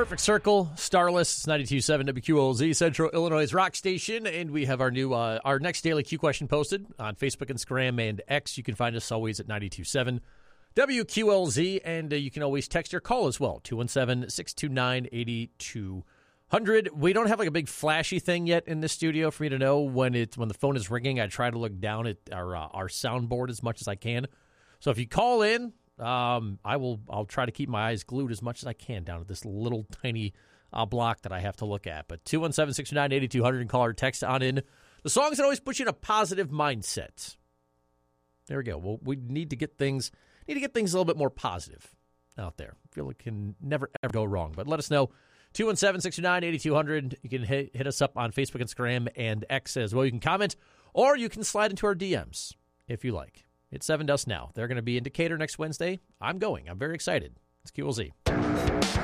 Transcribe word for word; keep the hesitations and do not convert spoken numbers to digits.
Perfect Circle, Starless, it's ninety-two point seven W Q L Z, Central Illinois' rock station, and we have our new, uh, our next daily Q question posted on Facebook, Instagram, and X. You can find us always at ninety-two point seven W Q L Z, and uh, you can always text or call as well, two one seven, six two nine, eight two zero zero. We don't have like a big flashy thing yet in the studio for me to know when it when the phone is ringing. I try to look down at our uh, our soundboard as much as I can. So if you call in, Um, I will. I'll try to keep my eyes glued as much as I can down at this little tiny uh, block that I have to look at. But two one seven, six two nine, eight two zero zero and call or text on in the songs that always put you in a positive mindset. There we go. Well, we need to get things need to get things a little bit more positive out there. I feel it can never ever go wrong. But let us know. two one seven, six two nine, eight two zero zero. You can hit, hit us up on Facebook, Instagram, and X as well. You can comment, or you can slide into our D Ms if you like. It's seven Dust now. They're going to be in Decatur next Wednesday. I'm going. I'm very excited. It's Q L Z.